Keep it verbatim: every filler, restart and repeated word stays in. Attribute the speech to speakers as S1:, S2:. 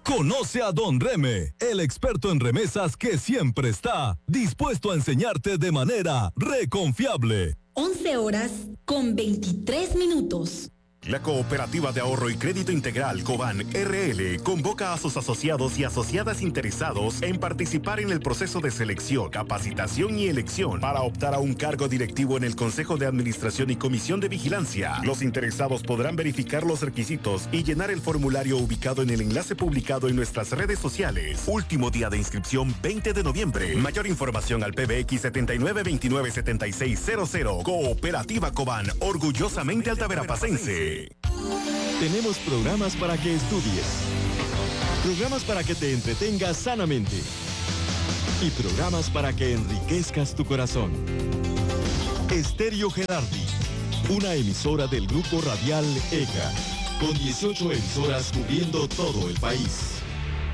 S1: Conoce a Don Reme, el experto en remesas que siempre está dispuesto a enseñarte de manera reconfiable.
S2: once horas con veintitrés minutos.
S3: La Cooperativa de Ahorro y Crédito Integral Coban R L convoca a sus asociados y asociadas interesados en participar en el proceso de selección, capacitación y elección para optar a un cargo directivo en el Consejo de Administración y Comisión de Vigilancia. Los interesados podrán verificar los requisitos y llenar el formulario ubicado en el enlace publicado en nuestras redes sociales. Último día de inscripción veinte de noviembre. Mayor información al P B X setenta y nueve veintinueve setenta y seis cero cero. Cooperativa Coban, orgullosamente altaverapacense.
S4: Tenemos programas para que estudies, programas para que te entretengas sanamente y programas para que enriquezcas tu corazón. Estéreo Gerardi, una emisora del grupo radial E C A, con dieciocho emisoras cubriendo todo el país.